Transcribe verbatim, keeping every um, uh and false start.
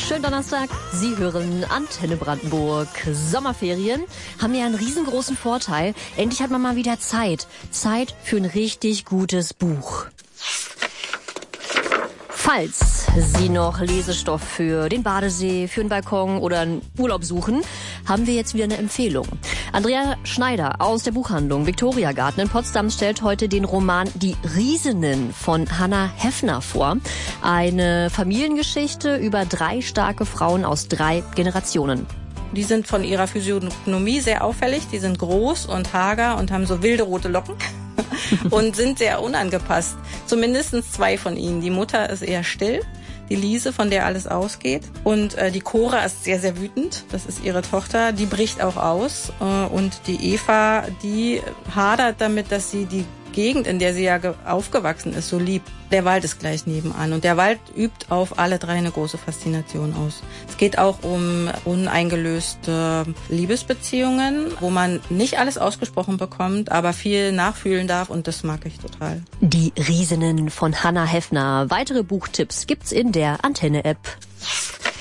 schönen Donnerstag. Sie hören Antenne Brandenburg. Sommerferien haben ja einen riesengroßen Vorteil. Endlich hat man mal wieder Zeit. Zeit für ein richtig gutes Buch. Falls Sie noch Lesestoff für den Badesee, für den Balkon oder einen Urlaub suchen, haben wir jetzt wieder eine Empfehlung. Andrea Schneider aus der Buchhandlung Victoria Garten in Potsdam stellt heute den Roman Die Riesinnen von Hannah Heffner vor. Eine Familiengeschichte über drei starke Frauen aus drei Generationen. Die sind von ihrer Physiognomie sehr auffällig. Die sind groß und hager und haben so wilde rote Locken und sind sehr unangepasst. Zumindest zwei von ihnen. Die Mutter ist eher still, die Lise, von der alles ausgeht. Und äh, die Cora ist sehr, sehr wütend. Das ist ihre Tochter. Die bricht auch aus. Äh, und die Eva, die hadert damit, dass sie die Gegend, in der sie ja aufgewachsen ist, so liebt. Der Wald ist gleich nebenan und der Wald übt auf alle drei eine große Faszination aus. Es geht auch um uneingelöste Liebesbeziehungen, wo man nicht alles ausgesprochen bekommt, aber viel nachfühlen darf und das mag ich total. Die Riesinnen von Hannah Heffner. Weitere Buchtipps gibt's in der Antenne-App.